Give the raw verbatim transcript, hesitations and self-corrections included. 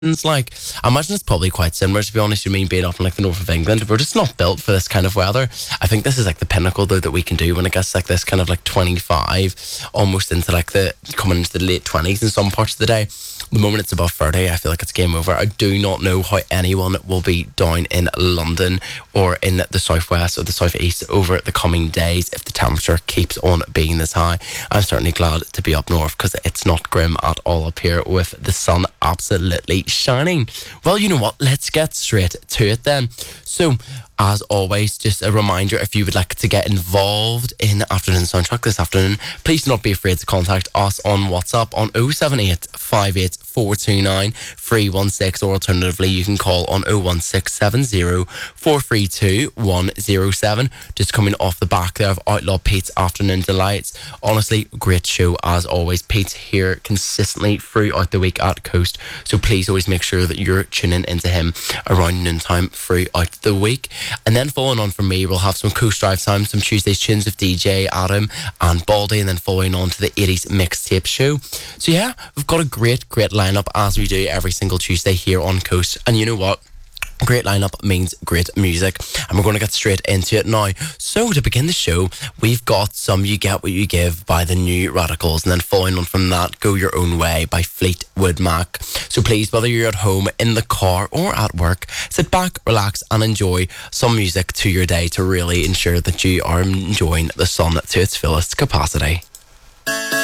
It's like, I imagine it's probably quite similar, to be honest. You mean being up in like the north of England, we're just not built for this kind of weather. I think this is like the pinnacle though that we can do when it gets like this kind of like twenty-five, almost into like the coming into the late twenties in some parts of the day. The moment it's above thirty, I feel like it's game over. I do not know how anyone will be down in London or in the southwest or the southeast over the coming days if the temperature keeps on being this high. I'm certainly glad to be up north because it's not grim at all up here with the sun absolutely shining. Well, you know what? Let's get straight to it then. So, as always, just a reminder, if you would like to get involved in Afternoon Soundtrack this afternoon, please do not be afraid to contact us on WhatsApp on oh seven eight, five eight four two nine, three one six, or alternatively you can call on oh one six seven oh, four three two, one oh seven. Just coming off the back there of Outlaw Pete's Afternoon Delights. Honestly, great show as always. Pete's here consistently throughout the week at Coast, so please always make sure that you're tuning into him around noontime throughout the week. And then following on from me, we'll have some Coast Drive time, some Tuesday's tunes with D J Adam and Baldy, and then following on to the eighties mixtape show. So yeah, we've got a great, great lineup as we do every single Tuesday here on Coast. And you know what? Great lineup means great music, and we're going to get straight into it now. So to begin the show, we've got some You Get What You Give by the New Radicals, and then following on from that, Go Your Own Way by Fleetwood Mac. So please, whether you're at home, in the car or at work, sit back, relax and enjoy some music to your day to really ensure that you are enjoying the sun to its fullest capacity.